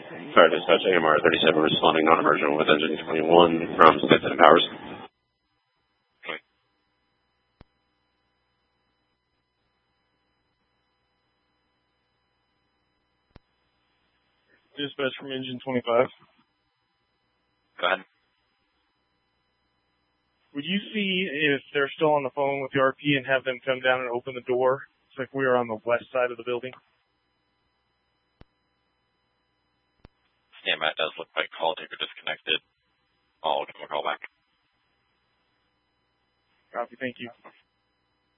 Fire dispatch AMR 37 responding non-emergent with engine 21 from Stinson Powers. Okay. Dispatch from engine 25. Go ahead. Would you see if they're still on the phone with the RP and have them come down and open the door? It's like we are on the west side of the building. Stand by, it does look like call taker disconnected. I'll give him a call back. Copy, thank you.